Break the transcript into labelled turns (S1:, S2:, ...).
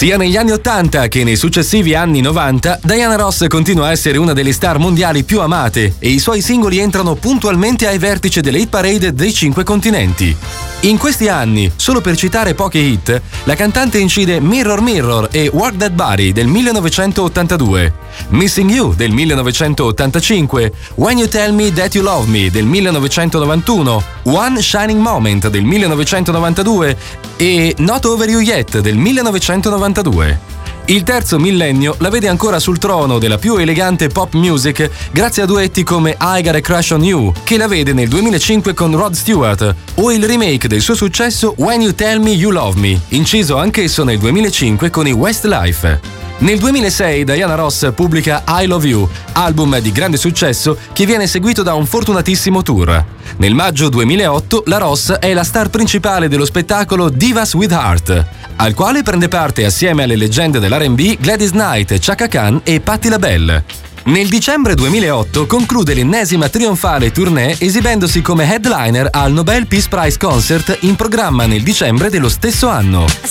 S1: Sia negli anni 80 che nei successivi anni 90, Diana Ross continua a essere una delle star mondiali più amate e i suoi singoli entrano puntualmente ai vertici delle hit parade dei 5 continenti. In questi anni, solo per citare poche hit, la cantante incide Mirror Mirror e Work That Body del 1982, Missing You del 1985, When You Tell Me That You Love Me del 1991, One Shining Moment del 1992 e Not Over You Yet del 1992. Il terzo millennio la vede ancora sul trono della più elegante pop music grazie a duetti come I Got a Crush on You, che la vede nel 2005 con Rod Stewart, o il remake del suo successo When You Tell Me You Love Me, inciso anch'esso nel 2005 con i Westlife. Nel 2006 Diana Ross pubblica I Love You, album di grande successo che viene seguito da un fortunatissimo tour. Nel maggio 2008 la Ross è la star principale dello spettacolo Divas with Heart, al quale prende parte assieme alle leggende dell'R&B Gladys Knight, Chaka Khan e Patti LaBelle. Nel dicembre 2008 conclude l'ennesima trionfale tournée esibendosi come headliner al Nobel Peace Prize Concert in programma nel dicembre dello stesso anno.